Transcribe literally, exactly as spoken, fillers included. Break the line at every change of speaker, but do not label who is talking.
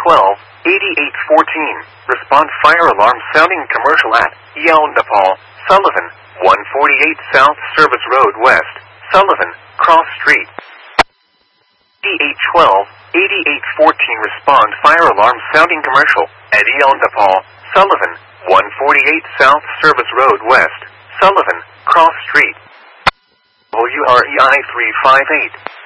twelve, eighty-eight fourteen. Respond fire alarm sounding commercial at Yelndapal, Sullivan, one forty-eight South Service Road West, Sullivan, Cross Street. eighty-eight twelve, eighty-eight fourteen. Respond fire alarm sounding commercial at Yelndapal, Sullivan, one forty-eight South Service Road West, Sullivan, Cross Street. W R E I three five eight.